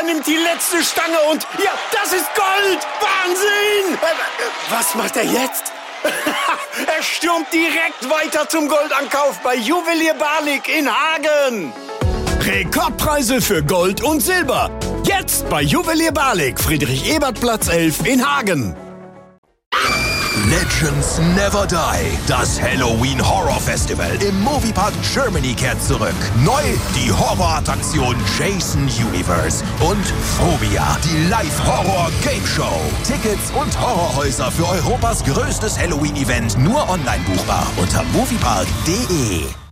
nimmt die letzte Stange und ja, das ist Gold! Wahnsinn! Was macht er jetzt? Er stürmt direkt weiter zum Goldankauf bei Juwelier Barlik in Hagen. Rekordpreise für Gold und Silber. Jetzt bei Juwelier Barlik, Friedrich-Ebert-Platz 11 in Hagen. Legends Never Die. Das Halloween Horror Festival im Moviepark Germany kehrt zurück. Neu die Horrorattraktion Jason Universe und Phobia, die Live-Horror-Game-Show. Tickets und Horrorhäuser für Europas größtes Halloween-Event nur online buchbar unter moviepark.de.